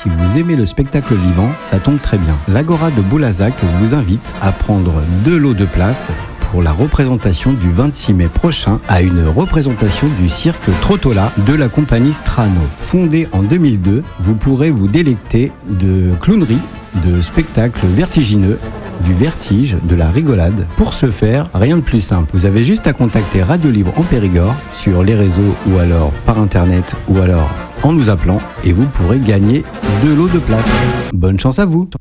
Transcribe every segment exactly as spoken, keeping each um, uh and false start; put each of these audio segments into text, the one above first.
Si vous aimez le spectacle vivant, ça tombe très bien. L'Agora de Boulazac vous invite à prendre deux lots de place pour la représentation du vingt-six mai prochain à une représentation du cirque Trottola de la compagnie Strano. Fondée en deux mille deux, vous pourrez vous délecter de clownerie, de spectacles vertigineux, du vertige, de la rigolade. Pour ce faire, rien de plus simple. Vous avez juste à contacter Radio Libre en Périgord sur les réseaux ou alors par internet ou alors en nous appelant et vous pourrez gagner deux lots de place. Bonne chance à vous.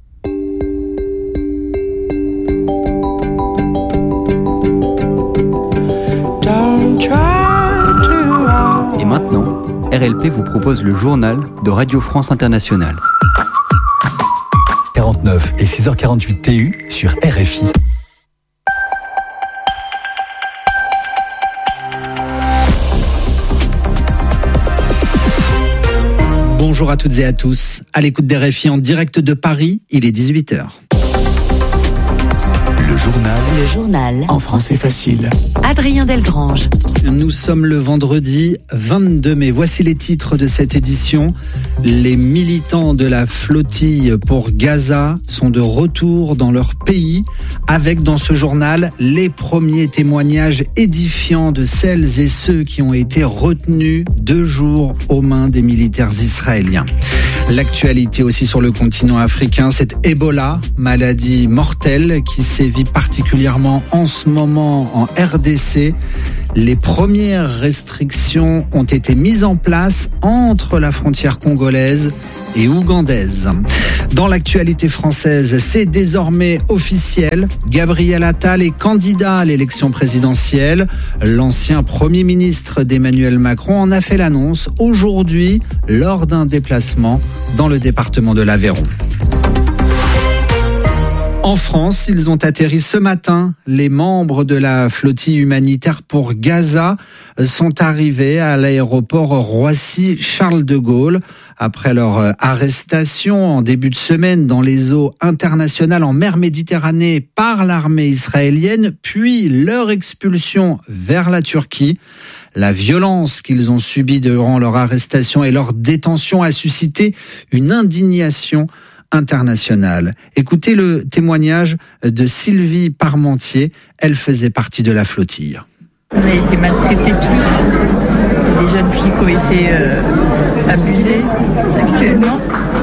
Et maintenant, R L P vous propose le journal de Radio France Internationale. quarante-neuf et six heures quarante-huit T U sur R F I. Bonjour à toutes et à tous. À l'écoute d'R F I en direct de Paris, il est dix-huit heures. Le journal. Le journal. En français facile. Adrien Delgrange. Nous sommes le vendredi vingt-deux mai. Voici les titres de cette édition. Les militants de la flottille pour Gaza sont de retour dans leur pays, avec dans ce journal les premiers témoignages édifiants de celles et ceux qui ont été retenus deux jours aux mains des militaires israéliens. L'actualité aussi sur le continent africain, c'est Ebola, maladie mortelle qui sévit particulièrement en ce moment en R D C. Les premières restrictions ont été mises en place entre la frontière congolaise et ougandaise. Dans l'actualité française, c'est désormais officiel. Gabriel Attal est candidat à l'élection présidentielle. L'ancien Premier ministre d'Emmanuel Macron en a fait l'annonce aujourd'hui lors d'un déplacement dans le département de l'Aveyron. En France, ils ont atterri ce matin. Les membres de la flottille humanitaire pour Gaza sont arrivés à l'aéroport Roissy-Charles de Gaulle. Après leur arrestation en début de semaine dans les eaux internationales en mer Méditerranée par l'armée israélienne, puis leur expulsion vers la Turquie. La violence qu'ils ont subie durant leur arrestation et leur détention a suscité une indignation internationale. Écoutez le témoignage de Sylvie Parmentier. Elle faisait partie de la flottille. On a été maltraités tous. Les jeunes filles qui ont été euh, abusées sexuellement.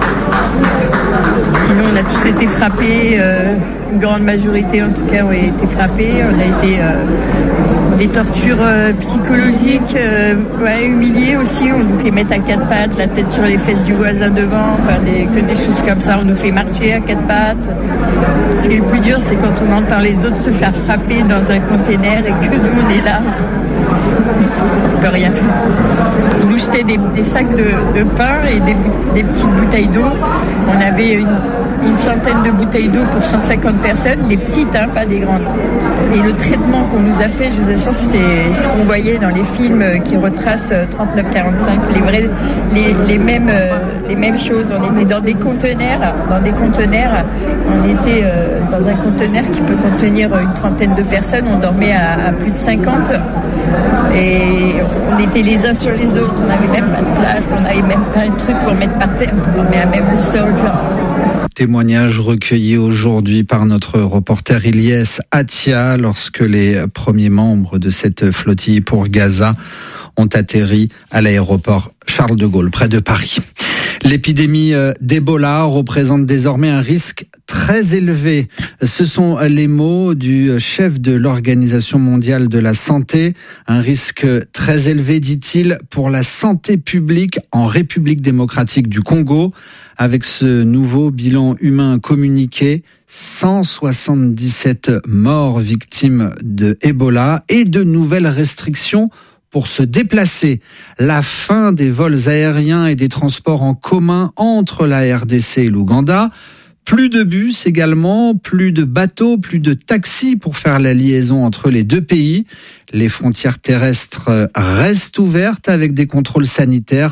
Sinon, on a tous été frappés. Euh, une grande majorité, en tout cas, ont été frappés. On a été euh, des tortures euh, psychologiques, euh, ouais, humiliés aussi. On nous fait mettre à quatre pattes, la tête sur les fesses du voisin devant, enfin des, que des choses comme ça. On nous fait marcher à quatre pattes. Ce qui est le plus dur, c'est quand on entend les autres se faire frapper dans un container et que nous, on est là. On peut rien faire. Ils nous jetaient des, des sacs de, de pain et des, des petites bouteilles d'eau. On avait une, une centaine de bouteilles d'eau pour cent cinquante personnes, des petites, hein, pas des grandes. Et le traitement qu'on nous a fait, je vous assure, c'est ce qu'on voyait dans les films qui retracent trente-neuf quarante-cinq, les, vrais, les, les, mêmes, les mêmes choses. On était dans des conteneurs, dans des conteneurs, on était euh, dans un conteneur qui peut contenir une trentaine de personnes, on dormait à, à plus de cinquante. Et on était les uns sur les autres, on n'avait même pas de place, on n'avait même pas un truc pour mettre par terre, pour mettre à même le sol. Témoignage recueilli aujourd'hui par notre reporter Ilyes Atia lorsque les premiers membres de cette flottille pour Gaza ont atterri à l'aéroport Charles de Gaulle, près de Paris. L'épidémie d'Ebola représente désormais un risque très élevé. Ce sont les mots du chef de l'Organisation mondiale de la santé. Un risque très élevé, dit-il, pour la santé publique en République démocratique du Congo. Avec ce nouveau bilan humain communiqué, cent soixante-dix-sept morts victimes de Ebola et de nouvelles restrictions pour se déplacer. La fin des vols aériens et des transports en commun entre la R D C et l'Ouganda. Plus de bus également, plus de bateaux, plus de taxis pour faire la liaison entre les deux pays. Les frontières terrestres restent ouvertes avec des contrôles sanitaires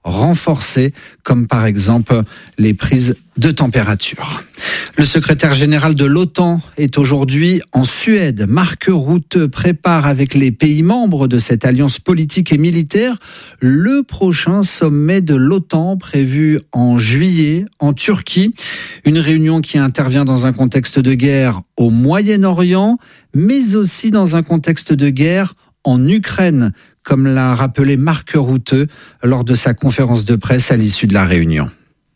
renforcées, comme par exemple les prises de température. Le secrétaire général de l'OTAN est aujourd'hui en Suède. Mark Rutte prépare avec les pays membres de cette alliance politique et militaire le prochain sommet de l'OTAN prévu en juillet en Turquie. Une réunion qui intervient dans un contexte de guerre au Moyen-Orient, mais aussi dans un contexte de guerre en Ukraine, comme l'a rappelé Mark Rutte lors de sa conférence de presse à l'issue de la réunion.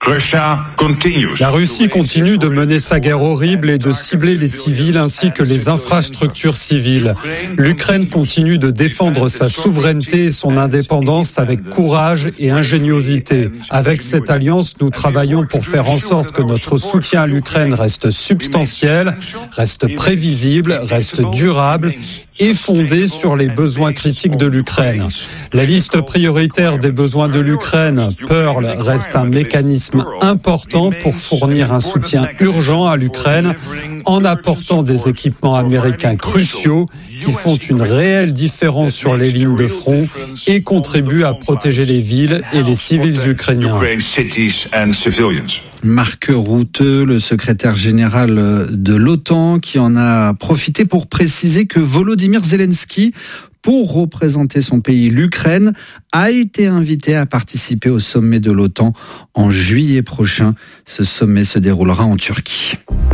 La Russie continue de mener sa guerre horrible et de cibler les civils ainsi que les infrastructures civiles. L'Ukraine continue de défendre sa souveraineté et son indépendance avec courage et ingéniosité. Avec cette alliance, nous travaillons pour faire en sorte que notre soutien à l'Ukraine reste substantiel, reste prévisible, reste durable et fondé sur les besoins critiques de l'Ukraine. La liste prioritaire des besoins de l'Ukraine, Pearl, reste un mécanisme important pour fournir un soutien urgent à l'Ukraine en apportant des équipements américains cruciaux qui font une réelle différence sur les lignes de front et contribuent à protéger les villes et les civils ukrainiens. Mark Rutte, le secrétaire général de l'OTAN, qui en a profité pour préciser que Volodymyr Zelensky, pour représenter son pays, l'Ukraine, a été invité à participer au sommet de l'OTAN en juillet prochain. Ce sommet se déroulera en Turquie.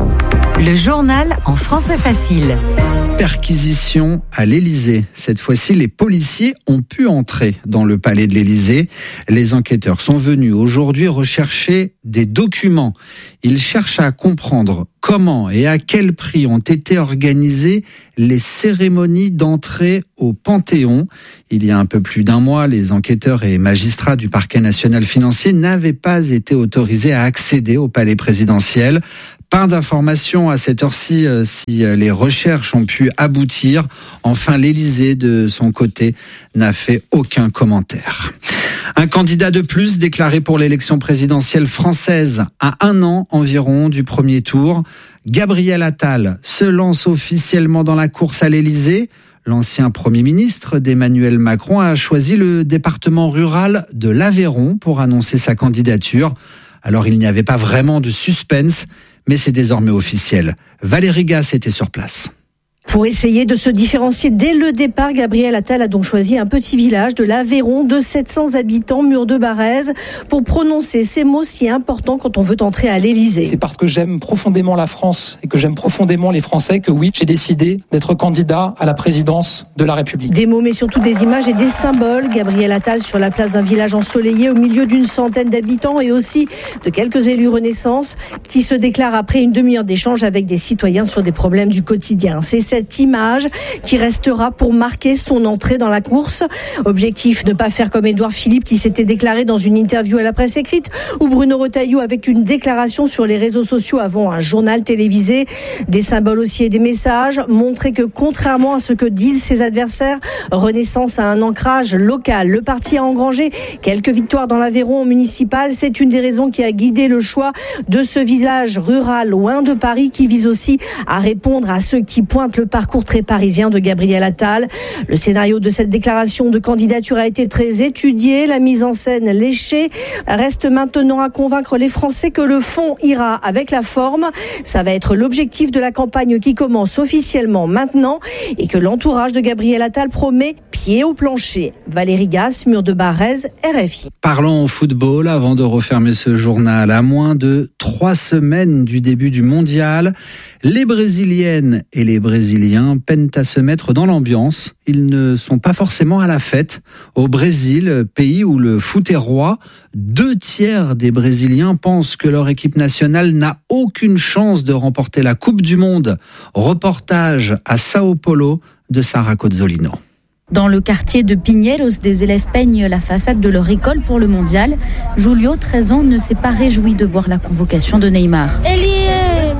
Le journal en français facile. Perquisition à l'Élysée. Cette fois-ci, les policiers ont pu entrer dans le palais de l'Élysée. Les enquêteurs sont venus aujourd'hui rechercher des documents. Ils cherchent à comprendre comment et à quel prix ont été organisées les cérémonies d'entrée au Panthéon. Il y a un peu plus d'un mois, les enquêteurs et magistrats du parquet national financier n'avaient pas été autorisés à accéder au palais présidentiel. Pas d'informations à cette heure-ci euh, si les recherches ont pu aboutir. Enfin, l'Élysée, de son côté, n'a fait aucun commentaire. Un candidat de plus déclaré pour l'élection présidentielle française à un an environ du premier tour. Gabriel Attal se lance officiellement dans la course à l'Élysée. L'ancien Premier ministre d'Emmanuel Macron a choisi le département rural de l'Aveyron pour annoncer sa candidature. Alors il n'y avait pas vraiment de suspense, mais c'est désormais officiel. Valérie Gasse était sur place. Pour essayer de se différencier dès le départ, Gabriel Attal a donc choisi un petit village de l'Aveyron de sept cents habitants, mur de Barèze, pour prononcer ces mots si importants quand on veut entrer à l'Élysée. C'est parce que j'aime profondément la France et que j'aime profondément les Français que oui, j'ai décidé d'être candidat à la présidence de la République. Des mots mais surtout des images et des symboles. Gabriel Attal sur la place d'un village ensoleillé au milieu d'une centaine d'habitants et aussi de quelques élus Renaissance qui se déclarent après une demi-heure d'échange avec des citoyens sur des problèmes du quotidien. C'est cette image qui restera pour marquer son entrée dans la course. Objectif, ne pas faire comme Édouard Philippe qui s'était déclaré dans une interview à la presse écrite ou Bruno Retailleau avec une déclaration sur les réseaux sociaux avant un journal télévisé. Des symboles aussi et des messages. Montrer que contrairement à ce que disent ses adversaires, Renaissance a un ancrage local. Le parti a engrangé quelques victoires dans l'Aveyron municipal. C'est une des raisons qui a guidé le choix de ce village rural loin de Paris qui vise aussi à répondre à ceux qui pointent le parcours très parisien de Gabriel Attal. Le scénario de cette déclaration de candidature a été très étudié. La mise en scène léchée reste maintenant à convaincre les Français que le fond ira avec la forme. Ça va être l'objectif de la campagne qui commence officiellement maintenant et que l'entourage de Gabriel Attal promet pied au plancher. Valérie Gasse, mur de Barèze, R F I. Parlons au football avant de refermer ce journal. À moins de trois semaines du début du mondial, les Brésiliennes et les Brésiliens peinent à se mettre dans l'ambiance. Ils ne sont pas forcément à la fête. Au Brésil, pays où le foot est roi, deux tiers des Brésiliens pensent que leur équipe nationale n'a aucune chance de remporter la Coupe du Monde. Reportage à Sao Paulo de Sarah Cozzolino. Dans le quartier de Pinheiros, des élèves peignent la façade de leur école pour le mondial. Julio, treize ans, ne s'est pas réjoui de voir la convocation de Neymar.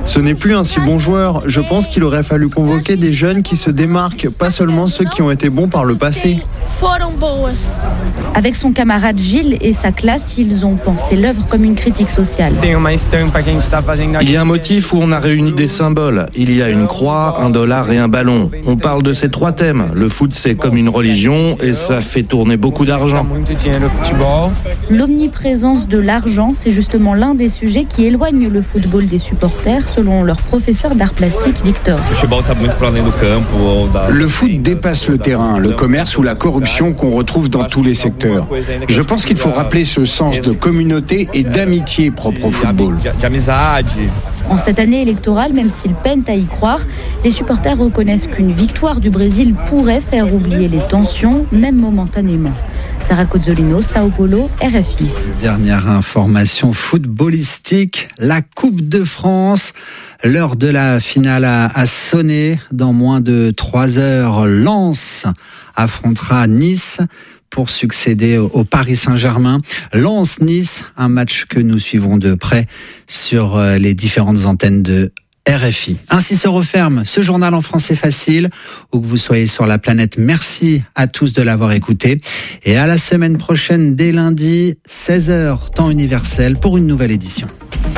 Ce n'est plus un si bon joueur. Je pense qu'il aurait fallu convoquer des jeunes qui se démarquent, pas seulement ceux qui ont été bons par le passé. Avec son camarade Gilles et sa classe, ils ont pensé l'œuvre comme une critique sociale. Il y a un motif où on a réuni des symboles. Il y a une croix, un dollar et un ballon. On parle de ces trois thèmes. Le foot, c'est comme une religion et ça fait tourner beaucoup d'argent. L'omniprésence de l'argent, c'est justement l'un des sujets qui éloigne le football des supporters, selon leur professeur d'art plastique Victor. Le foot dépasse le terrain, le commerce ou la corruption qu'on retrouve dans tous les secteurs. Je pense qu'il faut rappeler ce sens de communauté et d'amitié propre au football. En cette année électorale, même s'ils peinent à y croire, les supporters reconnaissent qu'une victoire du Brésil pourrait faire oublier les tensions, même momentanément. Sarah Cozzolino, Sao Paulo, R F I. Dernière information footballistique, la Coupe de France. L'heure de la finale a, a sonné. Dans moins de trois heures, Lens affrontera Nice pour succéder au Paris Saint-Germain. Lens-Nice, un match que nous suivrons de près sur les différentes antennes de R F I. Ainsi se referme ce journal en français facile. Où que vous soyez sur la planète, merci à tous de l'avoir écouté. Et à la semaine prochaine, dès lundi, seize heures, temps universel, pour une nouvelle édition.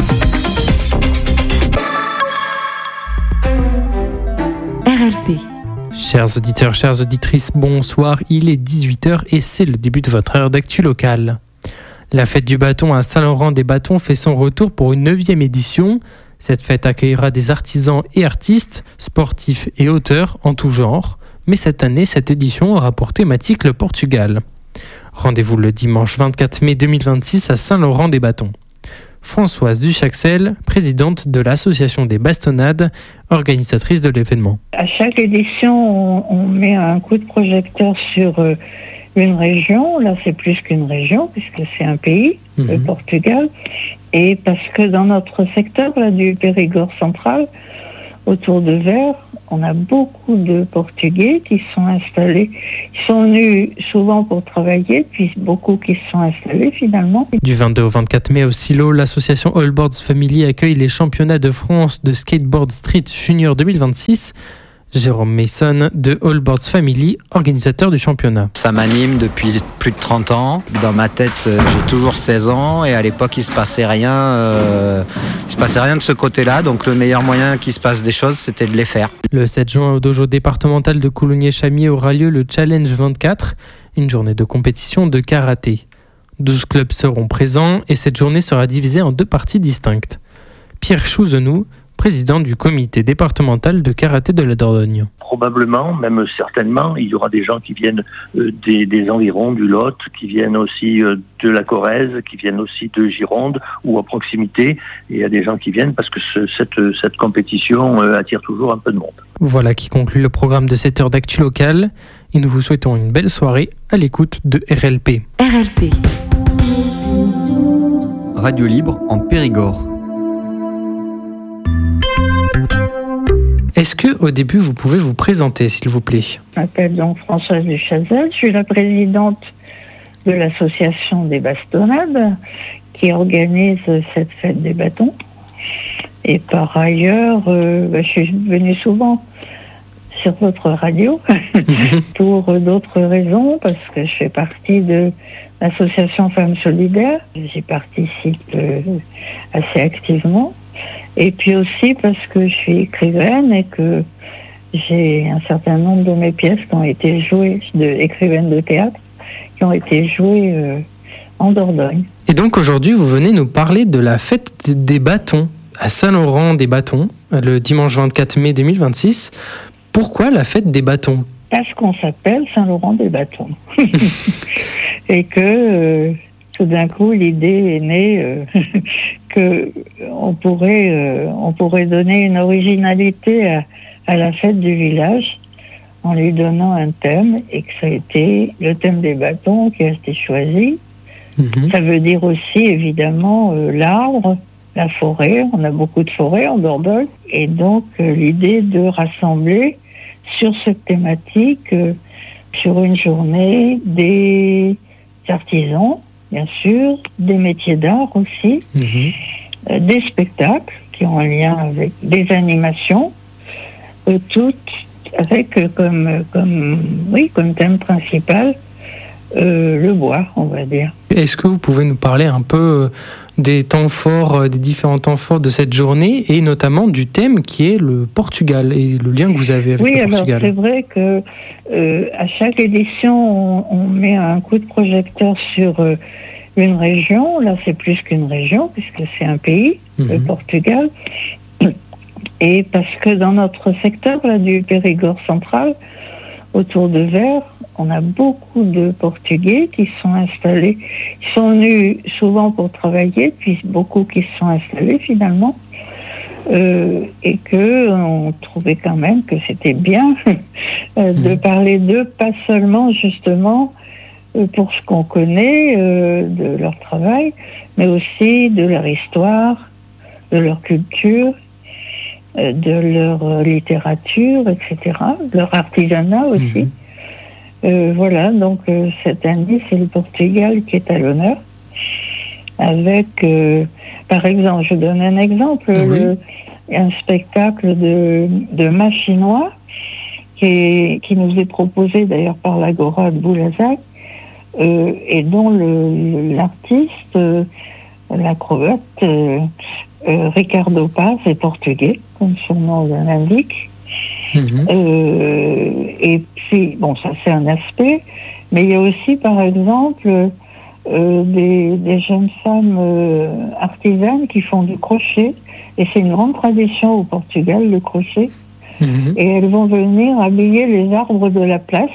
R L P. Chers auditeurs, chères auditrices, bonsoir. Il est dix-huit heures et c'est le début de votre heure d'actu locale. La fête du bâton à Saint-Laurent-des-Bâtons fait son retour pour une neuvième édition. Cette fête accueillera des artisans et artistes, sportifs et auteurs en tout genre. Mais cette année, cette édition aura pour thématique le Portugal. Rendez-vous le dimanche vingt-quatre mai deux mille vingt-six à Saint-Laurent-des-Bâtons. Françoise Duchaxel, présidente de l'association des bastonnades, organisatrice de l'événement. À chaque édition, on, on met un coup de projecteur sur euh, une région. Là, c'est plus qu'une région, puisque c'est un pays, mmh. le Portugal. Et parce que dans notre secteur là, du Périgord central, autour de Vers, on a beaucoup de Portugais qui sont installés. Ils sont venus souvent pour travailler, puis beaucoup qui se sont installés finalement. Du vingt-deux au vingt-quatre mai au Silo, l'association All Boards Family accueille les championnats de France de skateboard street junior deux mille vingt-six. Jérôme Mason de All Boards Family, organisateur du championnat. Ça m'anime depuis plus de trente ans. Dans ma tête, euh, j'ai toujours seize ans et à l'époque, il se passait rien. Euh, il se passait rien de ce côté-là. Donc le meilleur moyen qu'il se passe des choses, c'était de les faire. Le sept juin, au dojo départemental de Coulommiers-Chamiers aura lieu le Challenge vingt-quatre, une journée de compétition de karaté. douze clubs seront présents et cette journée sera divisée en deux parties distinctes. Pierre Chouzenou, président du comité départemental de karaté de la Dordogne. Probablement, même certainement, il y aura des gens qui viennent euh, des, des environs, du Lot, qui viennent aussi euh, de la Corrèze, qui viennent aussi de Gironde ou à proximité. Et il y a des gens qui viennent parce que ce, cette, cette compétition euh, attire toujours un peu de monde. Voilà qui conclut le programme de cette heure d'actu locale. Et nous vous souhaitons une belle soirée à l'écoute de R L P. R L P. Radio libre en Périgord. Est-ce que, au début, vous pouvez vous présenter, s'il vous plaît ? Je m'appelle donc Françoise Duchazel, je suis la présidente de l'association des bastonnades qui organise cette fête des bâtons. Et par ailleurs, euh, bah, je suis venue souvent sur votre radio pour d'autres raisons, parce que je fais partie de l'association Femmes Solidaires. J'y participe euh, assez activement. Et puis aussi parce que je suis écrivaine et que j'ai un certain nombre de mes pièces qui ont été jouées, de écrivaines de théâtre, qui ont été jouées euh, en Dordogne. Et donc aujourd'hui, vous venez nous parler de la fête des bâtons à Saint-Laurent-des-Bâtons, le dimanche vingt-quatre mai deux mille vingt-six. Pourquoi la fête des bâtons ? Parce qu'on s'appelle Saint-Laurent-des-Bâtons. Et que... Euh, tout d'un coup, l'idée est née euh, que on pourrait, euh, on pourrait donner une originalité à, à la fête du village en lui donnant un thème, et que ça a été le thème des bâtons qui a été choisi. Mmh. Ça veut dire aussi évidemment euh, l'arbre, la forêt. On a beaucoup de forêts en Dordogne, et donc euh, l'idée de rassembler sur cette thématique, euh, sur une journée, des artisans, bien sûr, des métiers d'art aussi, mmh. euh, des spectacles qui ont un lien avec des animations, euh, toutes avec euh, comme, comme, oui, comme thème principal euh, le bois, on va dire. Est-ce que vous pouvez nous parler un peu des temps forts, des différents temps forts de cette journée, et notamment du thème qui est le Portugal et le lien que vous avez avec oui, le Portugal? Oui, alors c'est vrai que euh, à chaque édition, on, on met un coup de projecteur sur euh, une région. Là, c'est plus qu'une région puisque c'est un pays, mmh. le Portugal. Et parce que dans notre secteur là, du Périgord central, autour de Vers, on a beaucoup de Portugais qui sont installés. Ils sont venus souvent pour travailler, puis beaucoup qui se sont installés finalement. Euh, et que on trouvait quand même que c'était bien euh, de parler d'eux, pas seulement justement euh, pour ce qu'on connaît euh, de leur travail, mais aussi de leur histoire, de leur culture, euh, de leur littérature, et cetera, de leur artisanat aussi. Mmh. Euh, voilà, donc euh, cette année, c'est le Portugal qui est à l'honneur. Avec, euh, par exemple, je donne un exemple, oui. le, un spectacle de, de Machinois qui, est, qui nous est proposé d'ailleurs par l'Agora de Boulazac euh, et dont le, l'artiste, euh, l'acrobate euh, euh, Ricardo Paz est portugais, comme son nom l'indique. Mmh. Euh, et puis, bon, ça c'est un aspect, mais il y a aussi, par exemple, euh, des, des jeunes femmes euh, artisanes qui font du crochet, et c'est une grande tradition au Portugal, le crochet, mmh. et elles vont venir habiller les arbres de la place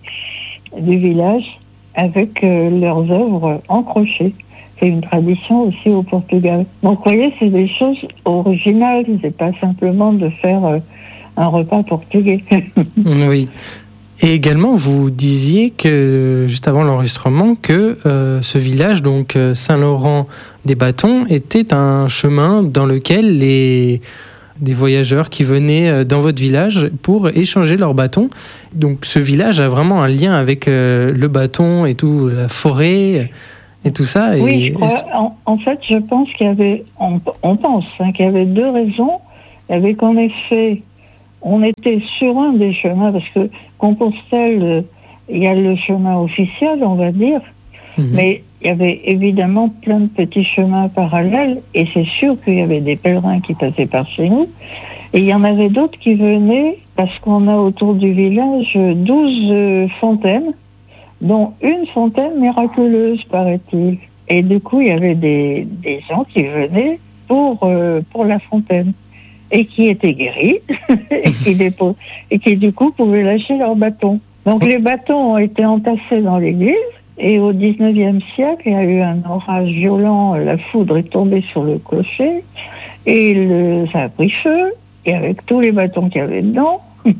du village avec euh, leurs œuvres en crochet. C'est une tradition aussi au Portugal. Donc, vous voyez, c'est des choses originales, c'est pas simplement de faire euh, un repas portugais. Oui. Et également, vous disiez que, juste avant l'enregistrement, que euh, ce village, donc Saint-Laurent-des-Bâtons, était un chemin dans lequel les des voyageurs qui venaient dans votre village pour échanger leurs bâtons. Donc ce village a vraiment un lien avec euh, le bâton et tout, la forêt et tout ça. Et oui, je crois, en, en fait, je pense qu'il y avait, on, on pense hein, qu'il y avait deux raisons. Il y avait qu'en effet, on était sur un des chemins, parce que Compostelle, il y a le chemin officiel, on va dire, mmh. mais il y avait évidemment plein de petits chemins parallèles, et c'est sûr qu'il y avait des pèlerins qui passaient par chez nous, et il y en avait d'autres qui venaient, parce qu'on a autour du village douze fontaines, dont une fontaine miraculeuse, paraît-il. Et du coup, il y avait des, des gens qui venaient pour, euh, pour la fontaine. Et qui étaient guéris, et, qui dépo- et qui du coup pouvaient lâcher leurs bâtons. Donc les bâtons ont été entassés dans l'église, et au dix-neuvième siècle, il y a eu un orage violent, la foudre est tombée sur le clocher, et le, ça a pris feu, et avec tous les bâtons qu'il y avait dedans,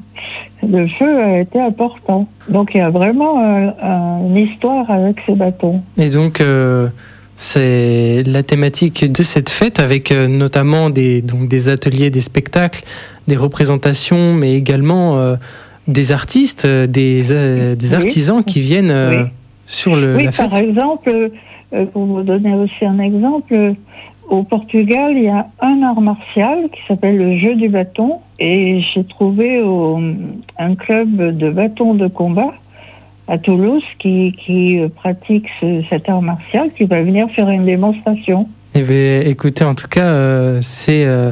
le feu a été important. Donc il y a vraiment un, un, une histoire avec ces bâtons. Et donc... Euh... C'est la thématique de cette fête, avec euh, notamment des, donc des ateliers, des spectacles, des représentations, mais également euh, des artistes, euh, des, euh, des artisans oui. qui viennent euh, oui. sur le, oui, la fête. Par exemple, euh, pour vous donner aussi un exemple, au Portugal, il y a un art martial qui s'appelle le jeu du bâton, et j'ai trouvé au, un club de bâtons de combat à Toulouse qui, qui pratique ce, cet art martial, qui va venir faire une démonstration. Eh bien, écoutez, en tout cas, euh, c'est euh,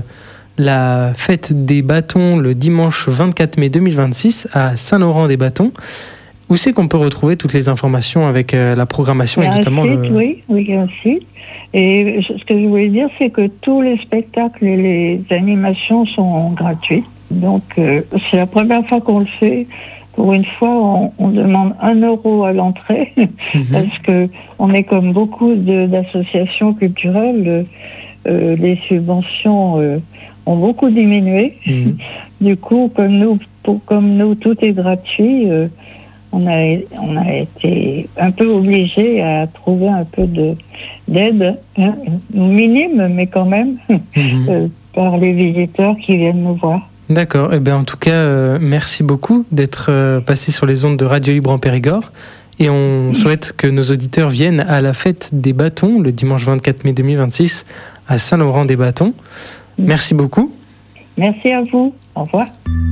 la fête des bâtons le dimanche vingt-quatre mai deux mille vingt-six à Saint-Laurent-des-Bâtons. Où c'est qu'on peut retrouver toutes les informations avec euh, la programmation il y a et notamment un site, le... Oui, oui, il y a un site. Et ce que je voulais dire, c'est que tous les spectacles et les animations sont gratuits. Donc, euh, c'est la première fois qu'on le fait. Pour une fois, on, on demande un euro à l'entrée, mmh. parce que on est comme beaucoup de, d'associations culturelles, euh, les subventions euh, ont beaucoup diminué. Mmh. Du coup, comme nous, pour, comme nous, tout est gratuit, euh, on a, on a été un peu obligés à trouver un peu de, d'aide, hein, minime, mais quand même, mmh. euh, par les visiteurs qui viennent nous voir. D'accord. Eh bien, en tout cas, euh, merci beaucoup d'être euh, passé sur les ondes de Radio Libre en Périgord. Et on souhaite que nos auditeurs viennent à la fête des bâtons le dimanche vingt-quatre mai deux mille vingt-six à Saint-Laurent-des-Bâtons. Merci beaucoup. Merci à vous. Au revoir.